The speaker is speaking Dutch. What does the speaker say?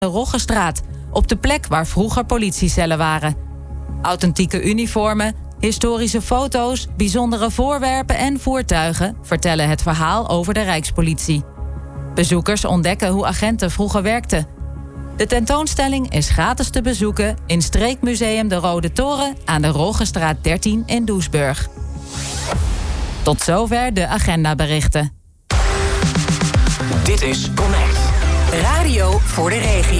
de Roggestraat, op de plek waar vroeger politiecellen waren. Authentieke uniformen, historische foto's, bijzondere voorwerpen en voertuigen vertellen het verhaal over de Rijkspolitie. Bezoekers ontdekken hoe agenten vroeger werkten. De tentoonstelling is gratis te bezoeken in Streekmuseum De Rode Toren aan de Roggestraat 13 in Doesburg. Tot zover de agendaberichten. Dit is Connect. Radio voor de regio.